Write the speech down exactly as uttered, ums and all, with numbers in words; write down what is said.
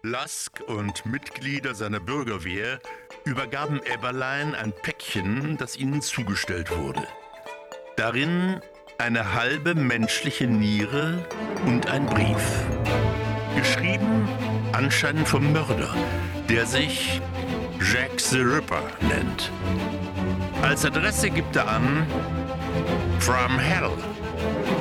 Lusk und Mitglieder seiner Bürgerwehr übergaben Eberlein ein Päckchen, das ihnen zugestellt wurde. Darin eine halbe menschliche Niere und ein Brief. Geschrieben anscheinend vom Mörder, der sich Jack the Ripper nennt. Als Adresse gibt er an From Hell.